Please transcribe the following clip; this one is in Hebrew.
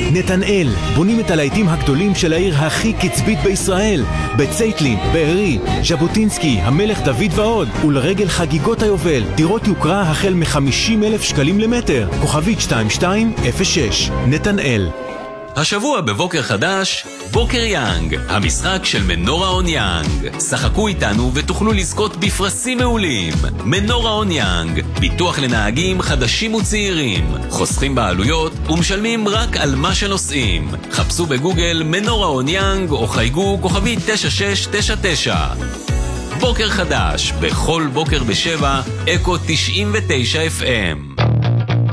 נתנאל, בונים את הלהיטים הגדולים של העיר הכי קצבית בישראל. בצייטלין, בארי, ז'בוטינסקי, המלך דוד ועוד. ולרגל חגיגות היובל, דירות יוקרה החל מ-50,000 שקלים למטר. כוכבית 2206, נתנאל. השבוע בבוקר חדש, בוקר יאנג, המשחק של מנורה און יאנג. שחקו איתנו ותוכלו לזכות בפרסים מעולים. מנורה און יאנג, ביטוח לנהגים חדשים וצעירים. חוסכים בעלויות ומשלמים רק על מה שנוסעים. חפשו בגוגל מנורה און יאנג או חייגו כוכבית 9699. בוקר חדש, בכל בוקר ב7, אקו 99 FM.